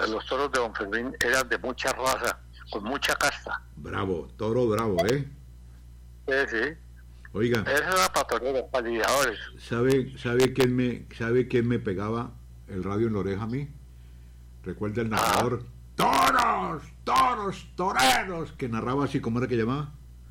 los toros de Don Fermín eran de mucha raza, con mucha casta. Bravo, toro bravo, ¿eh? Sí. Oiga, Esa era para toreros, para lidiadores. ¿sabe quién me pegaba el radio en la oreja a mí? Recuerda el narrador. ¡Toros! ¡Toros! ¡Toreros! Que narraba así, ¿cómo era que llamaba?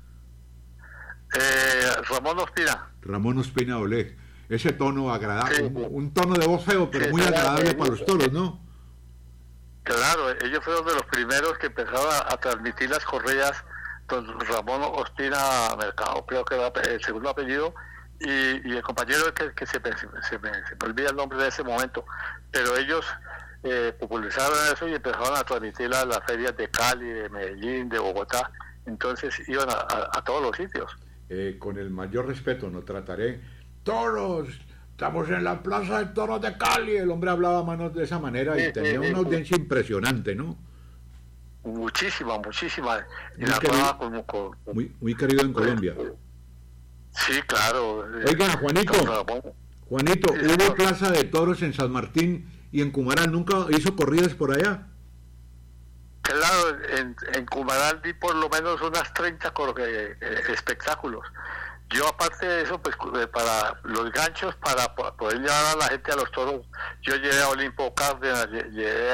Ramón Ospina. Ramón Ospina Olé. Ese tono agradable, Sí. un tono de voz feo, pero muy agradable para los toros, ¿no? Claro, ellos fueron de los primeros que empezaron a transmitir las correas. Don Ramón Ospina Mercado, creo que era el segundo apellido, y el compañero que se me olvida el nombre de ese momento, pero ellos popularizaron eso y empezaron a transmitir las ferias de Cali, de Medellín, de Bogotá. Entonces iban a todos los sitios. Con el mayor respeto, no trataré. ¡Toros! Estamos en la Plaza de Toros de Cali. El hombre hablaba manos de esa manera y tenía una audiencia impresionante, ¿no? Muchísima. Y muy querido en Colombia. Sí, claro. Oiga, Juanito, hubo plaza de toros en San Martín y en Cumaral. ¿Nunca hizo corridas por allá? Claro, en Cumaral di por lo menos unas 30 espectáculos. Yo, aparte de eso, pues para los ganchos, para poder llevar a la gente a los toros, yo llevé a Olimpo Cárdenas, llevé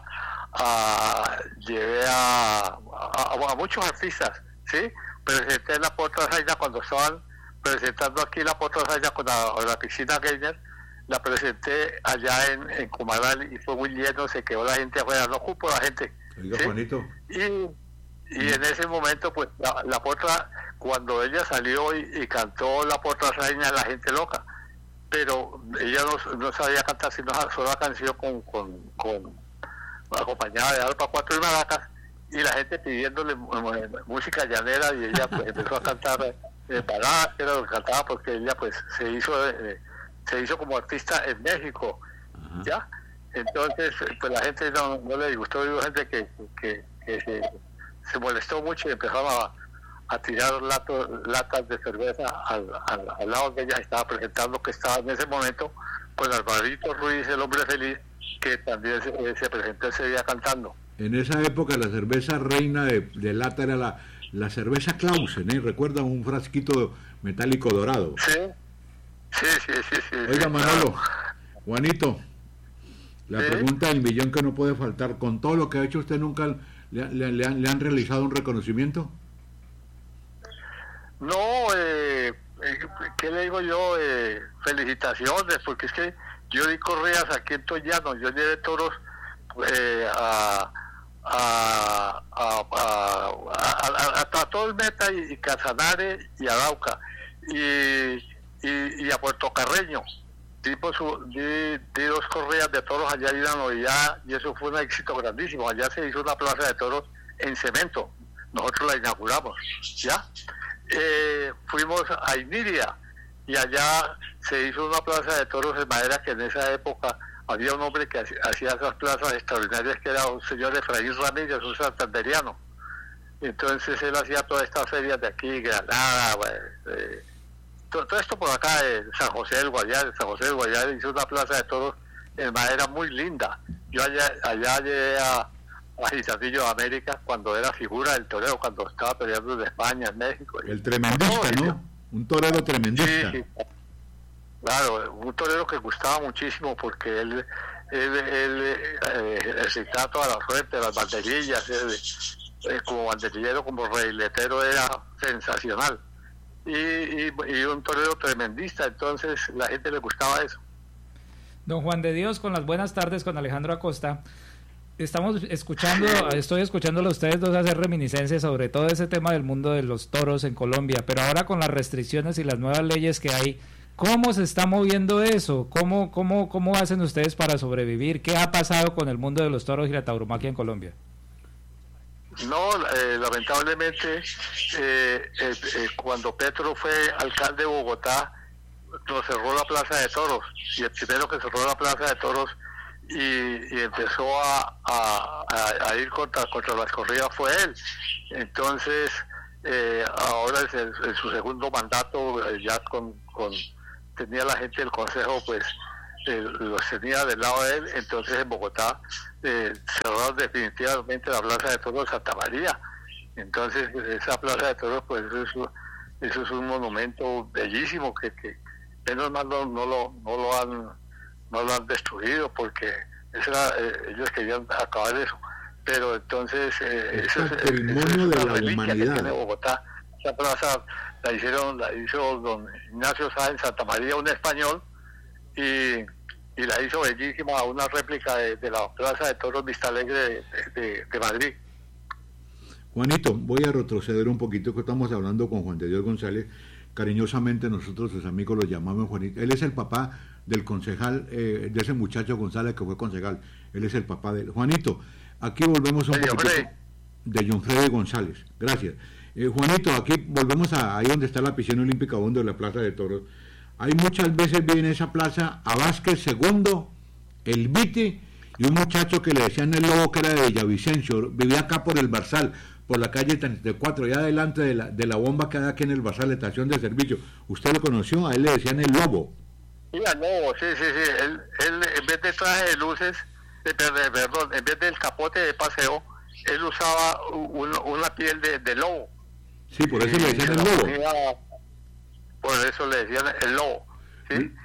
a muchos artistas, ¿sí? Presenté la Potrasaina cuando estaban presentando aquí la Potrasaina con la piscina gamer, la presenté allá en Cumaral y fue muy lleno, se quedó la gente afuera, no cupo la gente. Oiga, ¿sí? Juanito. Y en ese momento, pues la Potra, cuando ella salió y cantó la Potrasaina, la gente loca, pero ella no sabía cantar sino una sola canción con acompañada de arpa, cuatro y maracas, y la gente pidiéndole música llanera, y ella pues empezó a cantar baladas, que era lo que cantaba, porque ella pues se hizo como artista en México. Ajá. ¿Ya? Entonces pues la gente no le disgustó, hubo gente que se molestó mucho y empezaron a tirar latas de cerveza al lado que ella estaba presentando, que estaba en ese momento con Alvarito Ruiz, el hombre feliz, que también se presentó ese día cantando. En esa época la cerveza reina de lata era la cerveza Clausen, ¿eh? Recuerda, un frasquito metálico dorado. Sí. Oiga, Manolo, Juanito, la pregunta del millón que no puede faltar: con todo lo que ha hecho usted, ¿nunca le han realizado un reconocimiento? No, ¿qué le digo yo? Felicitaciones, porque es que yo di correas aquí en Toyano, yo llevé toros a todo el Meta y Casanare y Arauca y a Puerto Carreño. Di dos correas de toros allá en la Novedad, y eso fue un éxito grandísimo. Allá se hizo una plaza de toros en cemento, nosotros la inauguramos, ¿ya? Fuimos a Iniria y allá se hizo una plaza de toros en madera, que en esa época había un hombre que hacía esas plazas extraordinarias, que era un señor Efraín Ramírez, un santanderiano. Entonces él hacía todas estas ferias de aquí, Granada, todo esto por acá de San José del Guayar. San José del Guayar hizo una plaza de toros en madera muy linda. Yo allá llegué a Gizatillo de América cuando era figura del torero, cuando estaba peleando en España, en México. El tremendista, ¿no? Un torero tremendista. Sí. Claro, un torero que gustaba muchísimo, porque él recitaba toda la suerte, las banderillas, como banderillero, como reiletero, era sensacional. Y un torero tremendista, entonces la gente le gustaba eso. Don Juan de Dios, con las buenas tardes con Alejandro Acosta. Estoy escuchándolo a ustedes dos hacer reminiscencias sobre todo ese tema del mundo de los toros en Colombia, pero ahora con las restricciones y las nuevas leyes que hay, ¿cómo se está moviendo eso? ¿Cómo hacen ustedes para sobrevivir? ¿Qué ha pasado con el mundo de los toros y la tauromaquia en Colombia? No, lamentablemente, cuando Petro fue alcalde de Bogotá, nos cerró la plaza de toros, y el primero que cerró la plaza de toros y empezó a ir contra las corridas fue él. Entonces, ahora en su segundo mandato, ya tenía la gente del Consejo, pues los tenía del lado de él. Entonces en Bogotá cerraron definitivamente la Plaza de Toros Santa María. Entonces esa Plaza de Toros, pues eso es un monumento bellísimo que menos mal no lo han destruido, porque ellos querían acabar eso. Pero entonces eso es patrimonio de la humanidad de Bogotá. Esa plaza la hizo don Ignacio Sáenz Santa María, un español, y la hizo bellísima, una réplica de la Plaza de Toros Vista Alegre de Madrid. Juanito, voy a retroceder un poquito, que estamos hablando con Juan de Dios González. Cariñosamente nosotros, sus amigos, lo llamamos Juanito. Él es el papá del concejal, de ese muchacho González que fue concejal. Él es el papá de él. Juanito, aquí volvemos un poquito de John Freddy González. Gracias. Juanito, aquí volvemos ahí donde está la piscina olímpica Bondo de la Plaza de Toros. Hay muchas veces vi en esa plaza a Vázquez II, el Vite, y un muchacho que le decían el Lobo, que era de Villavicencio, vivía acá por el Barzal, por la calle 34, ya adelante de la bomba que hay aquí en el Barzal, estación de servicio. ¿Usted lo conoció? A él le decían el Lobo. Sí, el Lobo, sí. Él en vez de traje de luces, perdón, en vez del capote de paseo, él usaba una piel de lobo. Sí, por eso le decían el Lobo. Por eso le decían el Lobo. ¿Sí?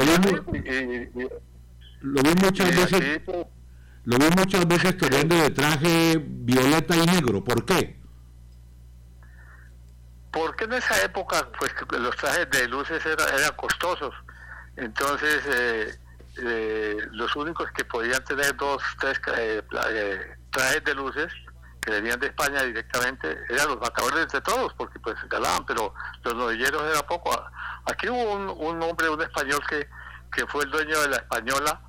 Lo vi muchas veces. Lo vi muchas veces toreando de traje violeta y negro. ¿Por qué? Porque en esa época, pues, los trajes de luces eran costosos. Entonces, los únicos que podían tener 2, 3 trajes de luces que venían de España directamente eran los matadores de todos, porque pues ganaban, pero los novilleros era poco. Aquí hubo un hombre, un español que fue el dueño de la Española.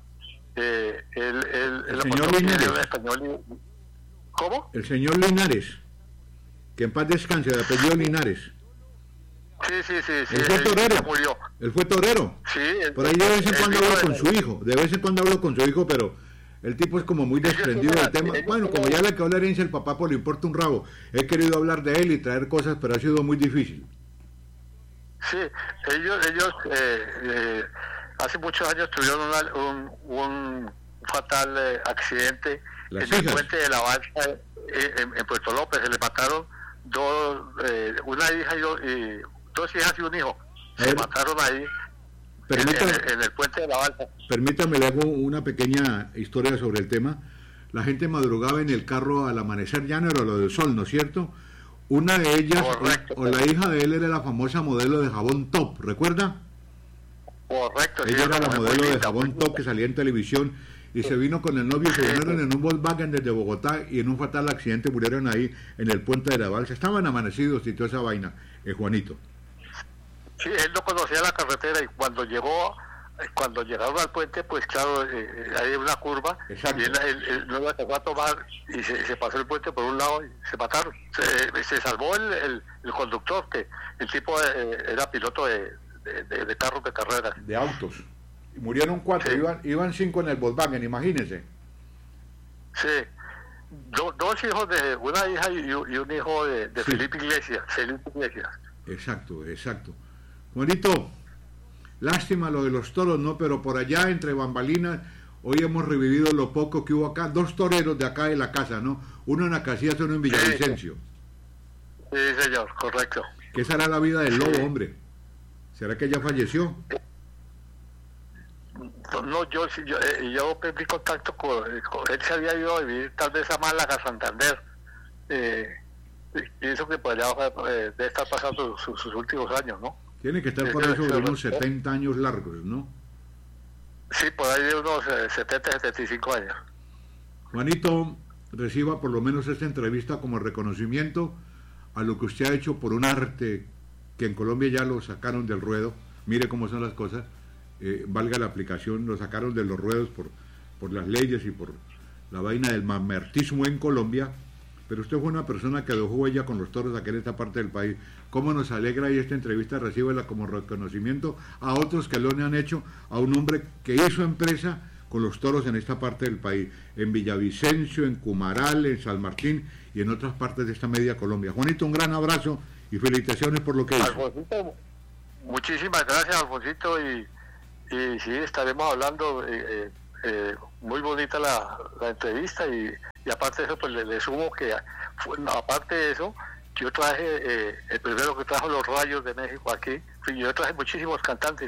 El señor Linares. ¿Cómo? El señor Linares, que en paz descanse, de apellido Linares. Sí. Él fue torero. Murió. Él fue torero. Sí. Por ahí de vez en cuando hablo con su hijo. De vez en cuando hablo con su hijo, pero el tipo es como muy desprendido del tema. Bueno, como ya le quedó la herencia al papá, pues le importa un rabo. He querido hablar de él y traer cosas, pero ha sido muy difícil. Sí, ellos hace muchos años tuvieron un fatal accidente en el puente de la Balsa en Puerto López. Se le mataron una hija y 2 hijas y un hijo. Se mataron ahí en el puente de la Balsa. Permítame, le hago una pequeña historia sobre el tema. La gente madrugaba en el carro al amanecer, ya no era lo del sol, ¿no es cierto? Una de ellas, o la hija de él, era la famosa modelo de jabón Top, ¿recuerda? Correcto. Ella era la modelo de jabón Top que salía en televisión y se vino con el novio y se vinieron en un Volkswagen desde Bogotá y en un fatal accidente murieron ahí en el puente de la Balsa. Estaban amanecidos y toda esa vaina, Juanito. Sí, él no conocía la carretera y cuando llegaron al puente, pues claro, hay una curva. Exacto. Y él no la dejó a tomar y se pasó el puente por un lado y se mataron. Se salvó el conductor, que el tipo era piloto de carros de carreras. De autos. Y murieron 4, sí. Iban 5 en el Volkswagen, imagínense. Sí. 2 hijos, de una hija y un hijo de sí. Felipe Iglesias. Exacto. Juanito, lástima lo de los toros, ¿no? Pero por allá, entre bambalinas, hoy hemos revivido lo poco que hubo acá. 2 toreros de acá de la casa, ¿no? Uno en Acacias, uno en Villavicencio. Sí, señor, correcto. ¿Qué será la vida del lobo, hombre? ¿Será que ya falleció? No, yo perdí contacto con él. Se había ido a vivir tal vez a Málaga, Santander. Pienso que por allá debe estar pasando sus últimos años, ¿no? Tiene que estar por eso de unos 70 años largos, ¿no? Sí, por ahí de unos 70, 75 años. Juanito, reciba por lo menos esta entrevista como reconocimiento a lo que usted ha hecho por un arte que en Colombia ya lo sacaron del ruedo. Mire cómo son las cosas, valga la aplicación, lo sacaron de los ruedos por las leyes y por la vaina del mamertismo en Colombia. Pero usted fue una persona que dejó huella con los toros aquí en esta parte del país. ¿Cómo nos alegra y esta entrevista recíbela como reconocimiento a otros que lo han hecho, a un hombre que hizo empresa con los toros en esta parte del país, en Villavicencio, en Cumaral, en San Martín y en otras partes de esta media Colombia? Juanito, un gran abrazo y felicitaciones por lo que hizo. Alfonsito, muchísimas gracias, Alfonsito, y y sí, estaremos hablando. Muy bonita la entrevista y aparte de eso, pues le sumo que, aparte de eso, yo traje, el primero que trajo los Rayos de México aquí, yo traje muchísimos cantantes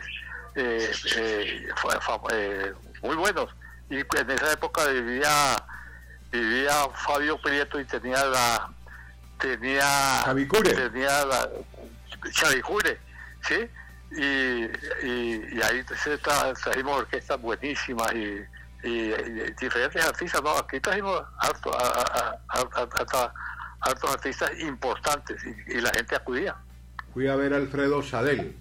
muy buenos, y en esa época vivía Fabio Prieto y tenía Chavicure, ¿sí? Y ahí trajimos orquestas buenísimas y diferentes artistas, ¿no? Aquí trajimos hartos artistas importantes y la gente acudía. Fui a ver a Alfredo Sadel.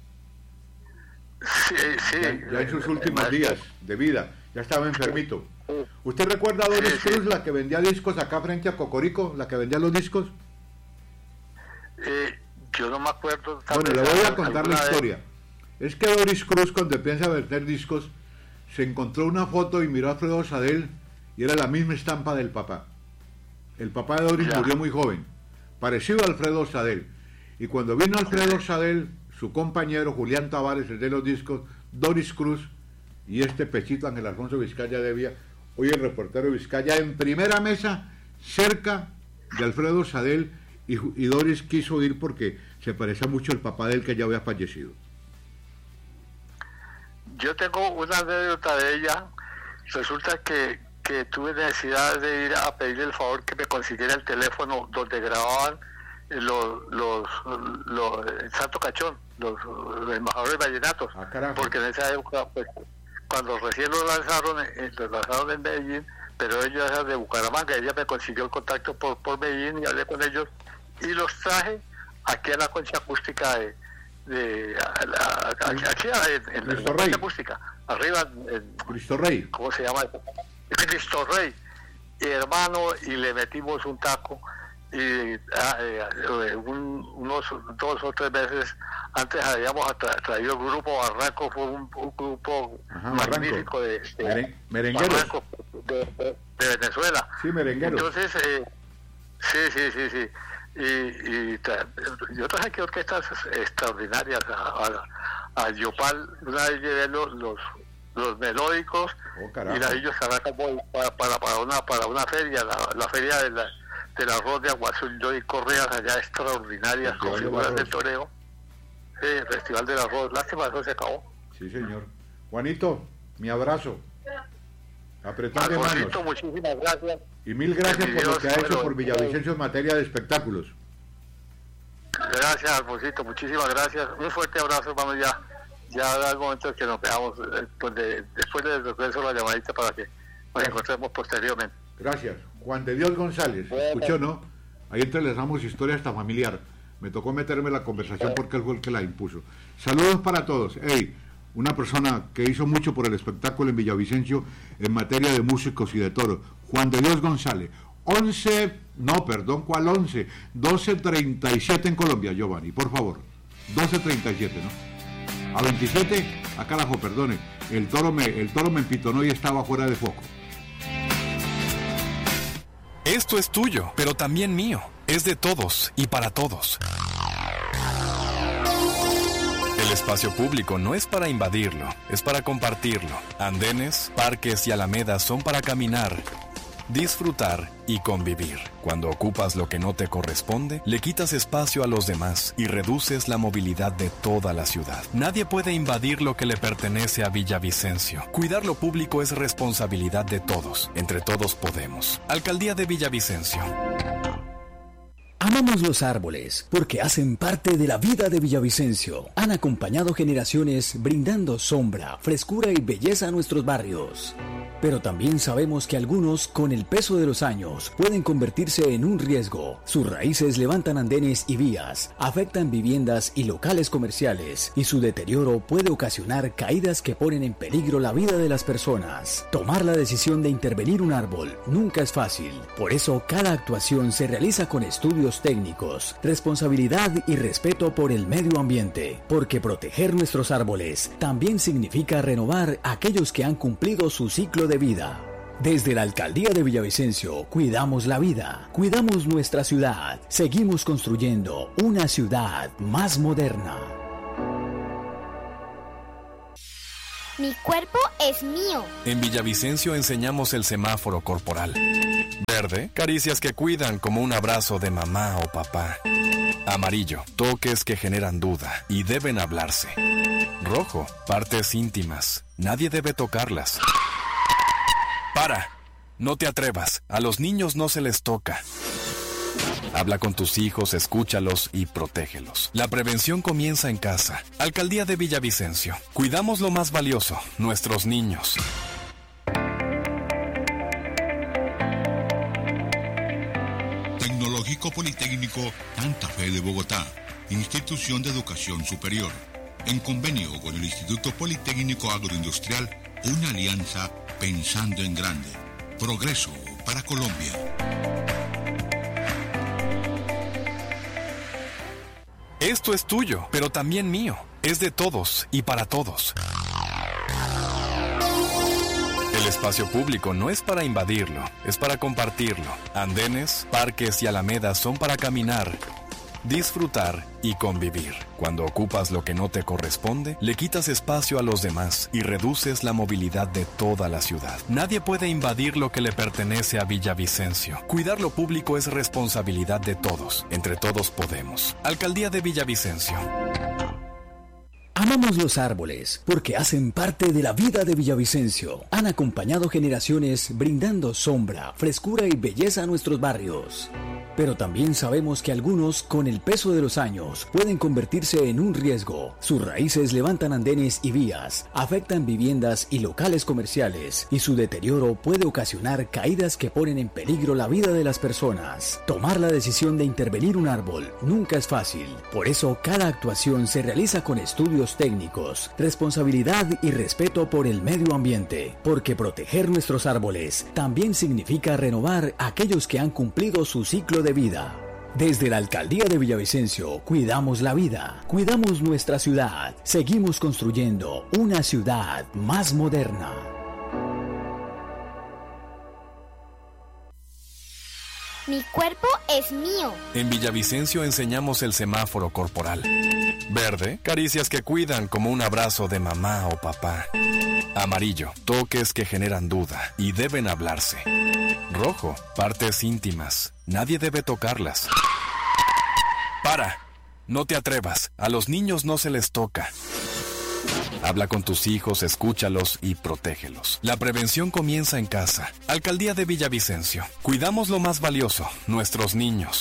Sí. Ya en sus últimos días de vida, ya estaba enfermito. ¿Usted recuerda a Doris Cruz, la que vendía discos acá frente a Cocorico, la que vendía los discos? Yo no me acuerdo. Bueno, le voy a contar la historia. Es que Doris Cruz, cuando piensa vender discos, se encontró una foto y miró a Alfredo Sadel y era la misma estampa del papá. El papá de Doris murió muy joven, parecido a Alfredo Sadel. Y cuando vino Alfredo Sadel, su compañero Julián Tavares, el de los discos, Doris Cruz y este pechito Ángel Alfonso Vizcaya Devia, hoy el reportero Vizcaya, en primera mesa, cerca de Alfredo Sadel, y Doris quiso ir porque se parecía mucho al papá de él, que ya había fallecido. Yo tengo una anécdota de ella. Resulta que tuve necesidad de ir a pedirle el favor que me consiguiera el teléfono donde grababan el Santo Cachón, los embajadores vallenatos, porque en esa época, pues, cuando recién lo lanzaron en Medellín, pero ellos eran de Bucaramanga. Ella me consiguió el contacto por Medellín y hablé con ellos y los traje aquí a la concha acústica aquí en la concha acústica, arriba en Cristo Rey. ¿Cómo se llama? Cristo Rey, hermano, y le metimos un taco y unos 2 o 3 meses antes habíamos traído el grupo Barranco. Fue un grupo magnífico de merengueros de Venezuela. Sí, merengueros. Entonces, sí. Y yo traje aquí orquestas extraordinarias a Yopal. Una vez llevé los melódicos y la ellos Caracas para una feria, la feria del arroz de Aguazul y Correas, allá extraordinarias, con figuras del toreo. Sí, el Festival del Arroz. Lástima, eso se acabó. Sí, señor. Juanito, mi abrazo. Apretón de manos. Muchísimas gracias. Y mil gracias por lo que ha hecho por Villavicencio en materia de espectáculos. Gracias, Alfonsito, muchísimas gracias. Un fuerte abrazo, hermano. Ya da el momento que nos veamos después del regreso la llamadita para que nos encontremos posteriormente. Gracias. Juan de Dios González, escuchó, ¿no? Ahí entrelazamos historia hasta familiar. Me tocó meterme en la conversación porque él fue el que la impuso. Saludos para todos. Una persona que hizo mucho por el espectáculo en Villavicencio en materia de músicos y de toros, Juan de Dios González. 12:37 en Colombia, Giovanni, por favor. 12:37, ¿no? A 27, a carajo, perdone. El toro me empitonó y estaba fuera de foco. Esto es tuyo, pero también mío. Es de todos y para todos. El espacio público no es para invadirlo, es para compartirlo. Andenes, parques y alamedas son para caminar, disfrutar y convivir. Cuando ocupas lo que no te corresponde, le quitas espacio a los demás y reduces la movilidad de toda la ciudad. Nadie puede invadir lo que le pertenece a Villavicencio. Cuidar lo público es responsabilidad de todos. Entre todos podemos. Alcaldía de Villavicencio. Amamos los árboles porque hacen parte de la vida de Villavicencio. Han acompañado generaciones brindando sombra, frescura y belleza a nuestros barrios. Pero también sabemos que algunos, con el peso de los años, pueden convertirse en un riesgo. Sus raíces levantan andenes y vías, afectan viviendas y locales comerciales, y su deterioro puede ocasionar caídas que ponen en peligro la vida de las personas. Tomar la decisión de intervenir un árbol nunca es fácil. Por eso, cada actuación se realiza con estudios técnicos, responsabilidad y respeto por el medio ambiente. Porque proteger nuestros árboles también significa renovar aquellos que han cumplido su ciclo de vida. Desde la Alcaldía de Villavicencio, cuidamos la vida, cuidamos nuestra ciudad, seguimos construyendo una ciudad más moderna. Mi cuerpo es mío. En Villavicencio enseñamos el semáforo corporal. Verde, caricias que cuidan como un abrazo de mamá o papá. Amarillo, toques que generan duda y deben hablarse. Rojo, partes íntimas. Nadie debe tocarlas. ¡Para! No te atrevas. A los niños no se les toca. Habla con tus hijos, escúchalos y protégelos. La prevención comienza en casa. Alcaldía de Villavicencio. Cuidamos lo más valioso, nuestros niños. Tecnológico Politécnico Santa Fe de Bogotá, institución de educación superior. En convenio con el Instituto Politécnico Agroindustrial, una alianza pensando en grande. Progreso para Colombia. Esto es tuyo, pero también mío. Es de todos y para todos. El espacio público no es para invadirlo, es para compartirlo. Andenes, parques y alamedas son para caminar, disfrutar y convivir. Cuando ocupas lo que no te corresponde, le quitas espacio a los demás y reduces la movilidad de toda la ciudad. Nadie puede invadir lo que le pertenece a Villavicencio. Cuidar lo público es responsabilidad de todos. Entre todos podemos. Alcaldía de Villavicencio. Amamos los árboles porque hacen parte de la vida de Villavicencio. Han acompañado generaciones brindando sombra, frescura y belleza a nuestros barrios. Pero también sabemos que algunos, con el peso de los años, pueden convertirse en un riesgo. Sus raíces levantan andenes y vías, afectan viviendas y locales comerciales, y su deterioro puede ocasionar caídas que ponen en peligro la vida de las personas. Tomar la decisión de intervenir un árbol nunca es fácil. Por eso, cada actuación se realiza con estudios técnicos, responsabilidad y respeto por el medio ambiente. Porque proteger nuestros árboles también significa renovar a aquellos que han cumplido su ciclo de vida. Desde la Alcaldía de Villavicencio, cuidamos la vida, cuidamos nuestra ciudad, seguimos construyendo una ciudad más moderna. Mi cuerpo es mío. En Villavicencio enseñamos el semáforo corporal. Verde, caricias que cuidan como un abrazo de mamá o papá. Amarillo, toques que generan duda y deben hablarse. Rojo, partes íntimas. Nadie debe tocarlas. ¡Para! No te atrevas. A los niños no se les toca. Habla con tus hijos, escúchalos y protégelos. La prevención comienza en casa. Alcaldía de Villavicencio. Cuidamos lo más valioso, nuestros niños.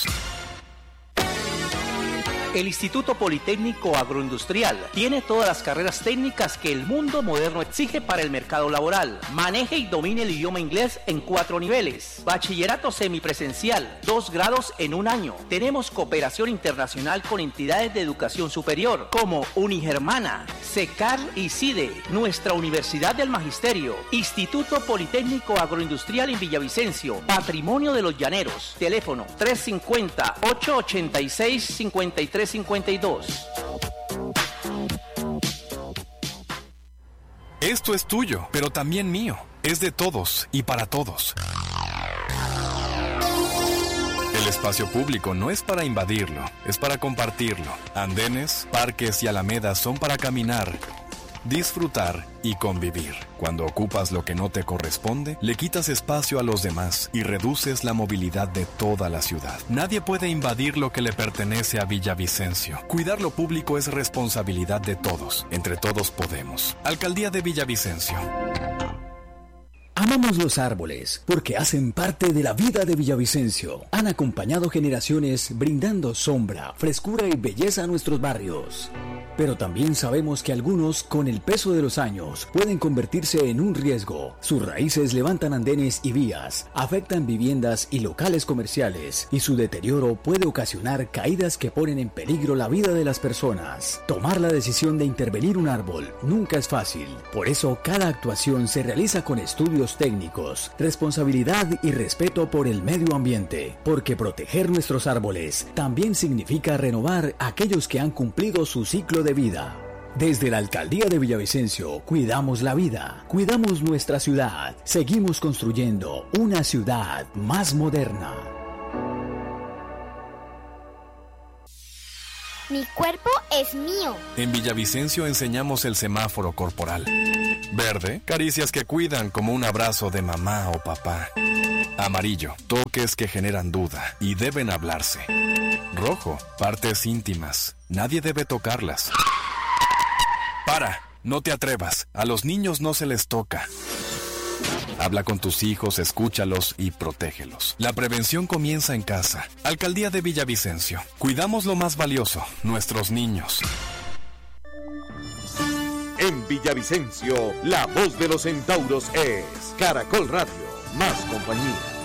El Instituto Politécnico Agroindustrial tiene todas las carreras técnicas que el mundo moderno exige para el mercado laboral. Maneje y domine el idioma inglés en 4 niveles. Bachillerato semipresencial, 2 grados en 1 año. Tenemos cooperación internacional con entidades de educación superior como Unigermana, SECAR y CIDE. Nuestra Universidad del Magisterio. Instituto Politécnico Agroindustrial en Villavicencio. Patrimonio de los Llaneros. Teléfono 350-886-5352. Esto es tuyo, pero también mío. Es de todos y para todos. El espacio público no es para invadirlo, es para compartirlo. Andenes, parques y alamedas son para caminar, disfrutar y convivir. Cuando ocupas lo que no te corresponde, le quitas espacio a los demás y reduces la movilidad de toda la ciudad. Nadie puede invadir lo que le pertenece a Villavicencio. Cuidar lo público es responsabilidad de todos. Entre todos podemos. Alcaldía de Villavicencio. Amamos los árboles porque hacen parte de la vida de Villavicencio. Han acompañado generaciones brindando sombra, frescura y belleza a nuestros barrios. Pero también sabemos que algunos, con el peso de los años, pueden convertirse en un riesgo. Sus raíces levantan andenes y vías, afectan viviendas y locales comerciales, y su deterioro puede ocasionar caídas que ponen en peligro la vida de las personas. Tomar la decisión de intervenir un árbol nunca es fácil. Por eso, cada actuación se realiza con estudios técnicos, responsabilidad y respeto por el medio ambiente. Porque proteger nuestros árboles también significa renovar a aquellos que han cumplido su ciclo de vida. Desde la Alcaldía de Villavicencio, cuidamos la vida, cuidamos nuestra ciudad, seguimos construyendo una ciudad más moderna. Mi cuerpo es mío. En Villavicencio enseñamos el semáforo corporal. Verde, caricias que cuidan como un abrazo de mamá o papá. Amarillo, toques que generan duda y deben hablarse. Rojo, partes íntimas, nadie debe tocarlas. ¡Para! No te atrevas, a los niños no se les toca. Habla con tus hijos, escúchalos y protégelos. La prevención comienza en casa. Alcaldía de Villavicencio. Cuidamos lo más valioso, nuestros niños. En Villavicencio, la voz de los centauros es Caracol Radio, más compañía.